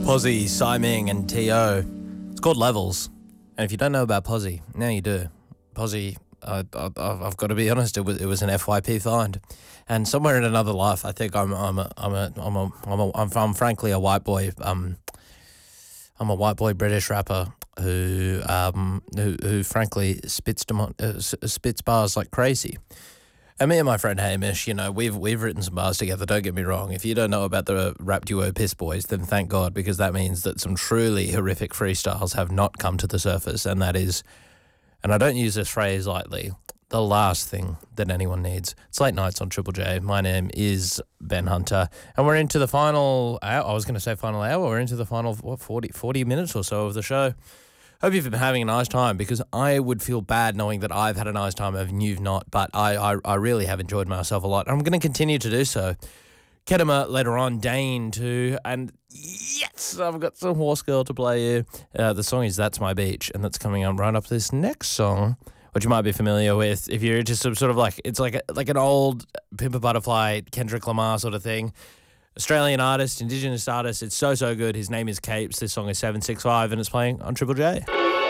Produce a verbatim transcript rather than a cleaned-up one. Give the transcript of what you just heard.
Posy, Siming and T O. It's called Levels. And if you don't know about Posy, now you do. Posy, uh, I, I've got to be honest, it was, it was an F Y P find. And somewhere in another life, I think I'm I'm a I'm a I'm a I'm a I'm, I'm frankly a white boy. Um, I'm a white boy British rapper who um who, who frankly spits demo- uh, spits bars like crazy. And me and my friend Hamish, you know, we've we've written some bars together, don't get me wrong. If you don't know about the rap duo Piss Boys, then thank God, because that means that some truly horrific freestyles have not come to the surface, and that is, and I don't use this phrase lightly, the last thing that anyone needs. It's late nights on Triple J. My name is Ben Hunter, and we're into the final hour. I was going to say final hour. We're into the final, what, forty, forty minutes or so of the show. Hope you've been having a nice time, because I would feel bad knowing that I've had a nice time and you've not, but I, I, I really have enjoyed myself a lot. I'm going to continue to do so. Kedema later on, Dane too, and yes, I've got some Horse Girl to play you. Uh, the song is That's My Beach, and that's coming on right up this next song, which you might be familiar with if you're just sort of like, it's like a, like an old Pimp a Butterfly, Kendrick Lamar sort of thing. Australian artist, Indigenous artist. It's so, so good. His name is Capes. This song is seven six five and it's playing on Triple J.